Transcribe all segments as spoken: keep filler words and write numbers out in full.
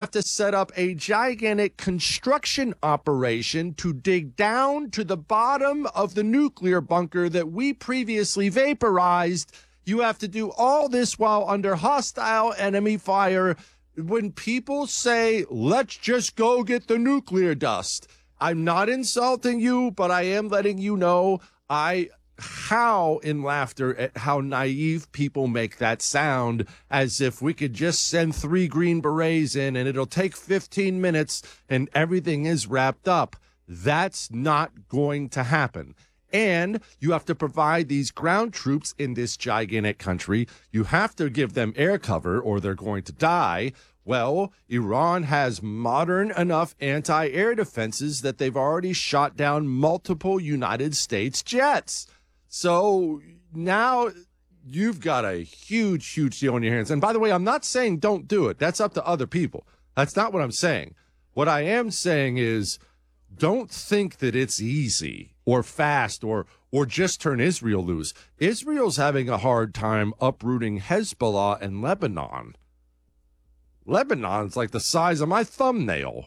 have to set up a gigantic construction operation to dig down to the bottom of the nuclear bunker that we previously vaporized. You have to do all this while under hostile enemy fire. When people say, let's just go get the nuclear dust, I'm not insulting you, but I am letting you know I how in laughter at how naive people make that sound, as if we could just send three Green Berets in and it'll take fifteen minutes and everything is wrapped up. That's not going to happen. And you have to provide these ground troops in this gigantic country. You have to give them air cover or they're going to die. Well, Iran has modern enough anti-air defenses that they've already shot down multiple United States jets. So now you've got a huge, huge deal on your hands. And by the way, I'm not saying don't do it. That's up to other people. That's not what I'm saying. What I am saying is don't think that it's easy or fast or or just turn Israel loose. Israel's having a hard time uprooting Hezbollah and Lebanon. Lebanon's like the size of my thumbnail.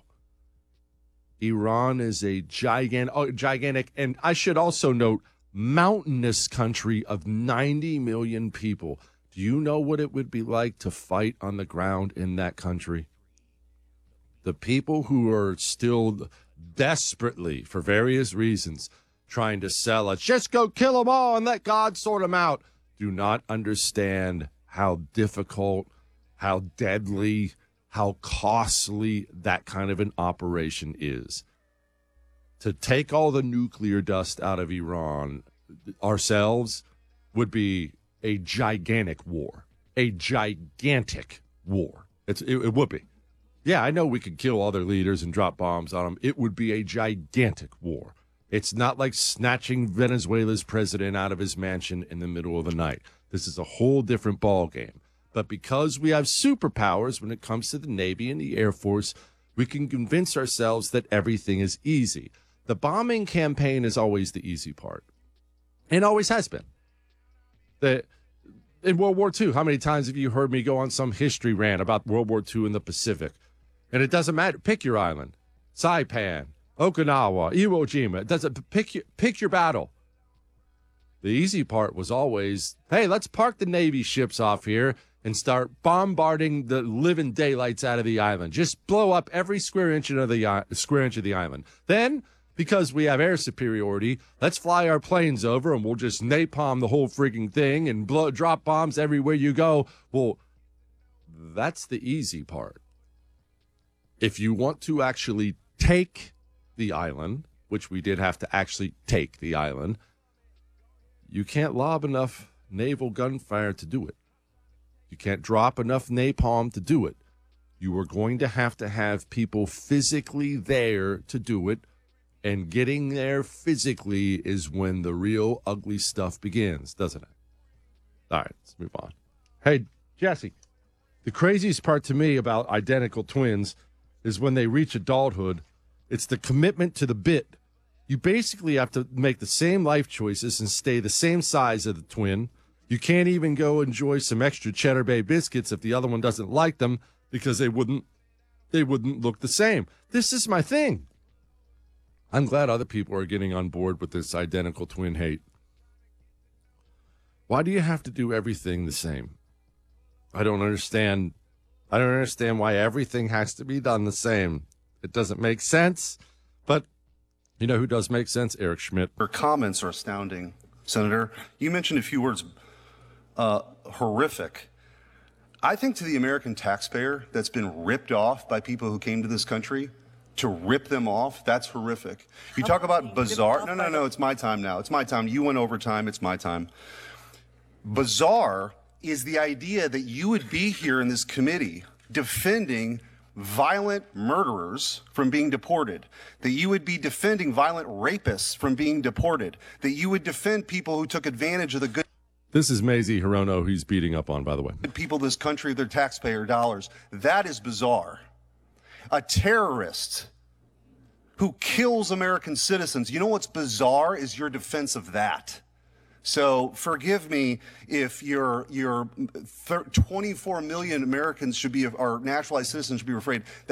Iran is a gigantic, oh, gigantic, and I should also note, mountainous country of ninety million people. Do you know what it would be like to fight on the ground in that country? The people who are still desperately, for various reasons, trying to sell us, just go kill them all and let God sort them out, do not understand how difficult, how deadly, how costly that kind of an operation is. To take all the nuclear dust out of Iran ourselves would be a gigantic war. A gigantic war. It's, it, it would be. Yeah, I know we could kill other leaders and drop bombs on them. It would be a gigantic war. It's not like snatching Venezuela's president out of his mansion in the middle of the night. This is a whole different ballgame. But because we have superpowers when it comes to the Navy and the Air Force, we can convince ourselves that everything is easy. The bombing campaign is always the easy part. And always has been. The, in World War Two, how many times have you heard me go on some history rant about World War Two in the Pacific? And it doesn't matter. Pick your island. Saipan, Okinawa, Iwo Jima. It doesn't, pick, your, pick your battle. The easy part was always, hey, let's park the Navy ships off here and start bombarding the living daylights out of the island. Just blow up every square inch of the uh, square inch of the island. Then, because we have air superiority, let's fly our planes over and we'll just napalm the whole freaking thing and blow, drop bombs everywhere you go. Well, that's the easy part. If you want to actually take the island, which we did have to actually take the island, you can't lob enough naval gunfire to do it. You can't drop enough napalm to do it. You are going to have to have people physically there to do it. And getting there physically is when the real ugly stuff begins, doesn't it? All right, let's move on. Hey, Jesse, the craziest part to me about identical twins is when they reach adulthood, it's the commitment to the bit. You basically have to make the same life choices and stay the same size as the twin. You can't even go enjoy some extra Cheddar Bay biscuits if the other one doesn't like them because they wouldn't they wouldn't look the same. This is my thing. I'm glad other people are getting on board with this identical twin hate. Why do you have to do everything the same? I don't understand. I don't understand why everything has to be done the same. It doesn't make sense. But you know who does make sense? Eric Schmidt. Your comments are astounding, Senator. You mentioned a few words. Uh, horrific. I think to the American taxpayer that's been ripped off by people who came to this country, to rip them off, that's horrific. You talk about bizarre. No, no, no, it's my time now. It's my time. You went over time. It's my time. Bizarre is the idea that you would be here in this committee defending violent murderers from being deported, that you would be defending violent rapists from being deported, that you would defend people who took advantage of the good. This is Mazie Hirono he's beating up on, by the way. People of this country, their taxpayer dollars. That is bizarre. A terrorist who kills American citizens. You know what's bizarre is your defense of that. So forgive me if your your twenty-four million Americans should be, or naturalized citizens should be afraid.